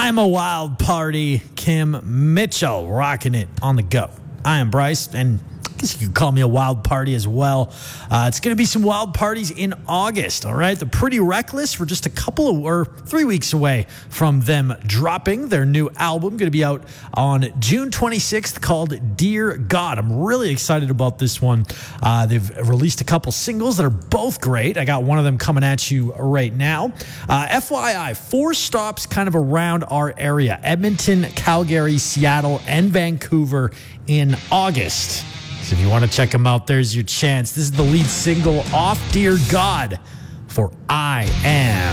I'm a wild party. Kim Mitchell rocking it on the go. I am Bryce, and I guess you could call me a wild party as well. It's going to be some wild parties in August, all right? The Pretty Reckless, we're just a couple or 3 weeks away from them dropping their new album. Going to be out on June 26th called Dear God. I'm really excited about this one. They've released a couple singles that are both great. I got one of them coming at you right now. FYI, 4 stops kind of around our area: Edmonton, Calgary, Seattle, and Vancouver in August. So if you want to check them out, there's your chance. This is the lead single off Dear God for I Am.